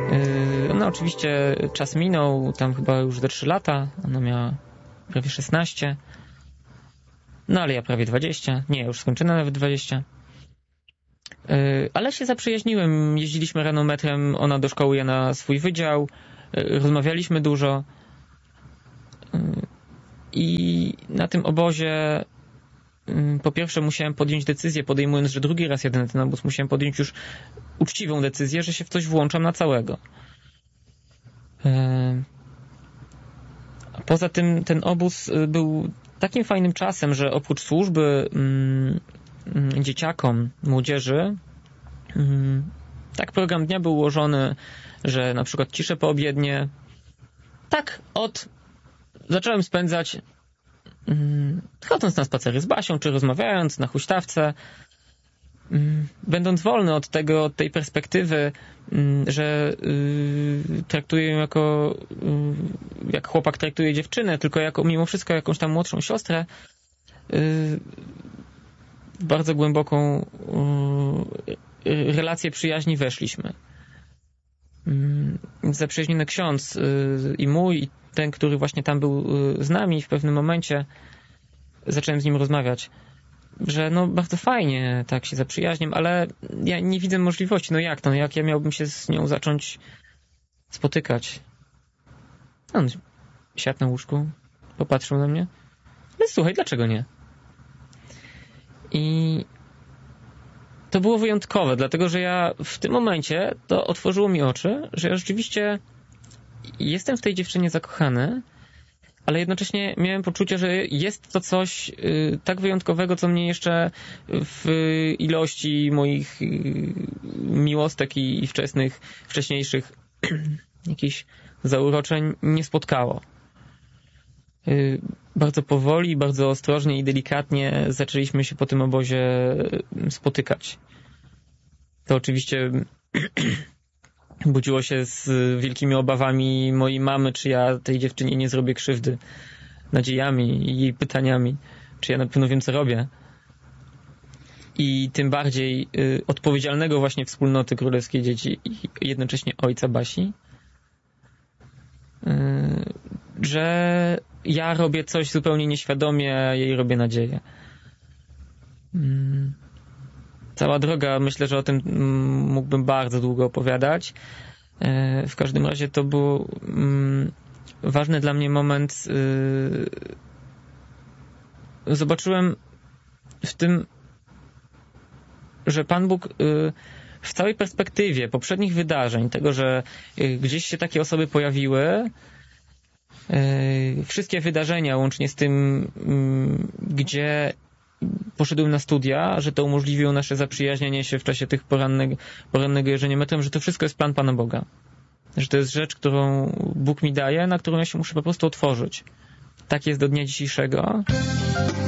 No oczywiście czas minął, tam chyba już ze 3 lata, ona miała prawie 16, no ale ja prawie 20, nie, już skończyłem nawet 20. Ale się zaprzyjaźniłem, jeździliśmy rano metrem, ona do szkoły, ja na swój wydział, rozmawialiśmy dużo i na tym obozie po pierwsze musiałem podjąć decyzję, podejmując, że drugi raz jadę na ten obóz, musiałem podjąć już uczciwą decyzję, że się w coś włączam na całego. A poza tym ten obóz był takim fajnym czasem, że oprócz służby dzieciakom, młodzieży, tak program dnia był ułożony, że na przykład cisze poobiednie, tak zacząłem spędzać chodząc na spacery z Basią, czy rozmawiając na huśtawce, będąc wolny od tej perspektywy, że traktuję ją jak chłopak traktuje dziewczynę, tylko jako mimo wszystko jakąś tam młodszą siostrę, w bardzo głęboką relację przyjaźni weszliśmy. Zaprzyjaźniony ksiądz i mój, i ten, który właśnie tam był z nami w pewnym momencie, zacząłem z nim rozmawiać, że no bardzo fajnie tak się zaprzyjaźniam, ale ja nie widzę możliwości, jak ja miałbym się z nią zacząć spotykać. On siadł na łóżku, popatrzył na mnie, ale słuchaj, dlaczego nie? I to było wyjątkowe, dlatego że ja w tym momencie to otworzyło mi oczy, że ja rzeczywiście jestem w tej dziewczynie zakochany, ale jednocześnie miałem poczucie, że jest to coś tak wyjątkowego, co mnie jeszcze w ilości moich miłostek i wcześniejszych jakichś zauroczeń nie spotkało. Bardzo powoli, bardzo ostrożnie i delikatnie zaczęliśmy się po tym obozie spotykać. To oczywiście budziło się z wielkimi obawami mojej mamy, czy ja tej dziewczynie nie zrobię krzywdy, nadziejami i jej pytaniami, czy ja na pewno wiem, co robię. I tym bardziej odpowiedzialnego właśnie wspólnoty Królewskiej Dzieci i jednocześnie ojca Basi, że ja robię coś zupełnie nieświadomie, a jej robię nadzieję. Cała droga, myślę, że o tym mógłbym bardzo długo opowiadać. W każdym razie to był ważny dla mnie moment. Zobaczyłem w tym, że Pan Bóg w całej perspektywie poprzednich wydarzeń, tego, że gdzieś się takie osoby pojawiły, wszystkie wydarzenia, łącznie z tym, gdzie poszedłem na studia, że to umożliwiło nasze zaprzyjaźnienie się w czasie tych porannego jeżdżenia metrem, że to wszystko jest plan Pana Boga. Że to jest rzecz, którą Bóg mi daje, na którą ja się muszę po prostu otworzyć. Tak jest do dnia dzisiejszego.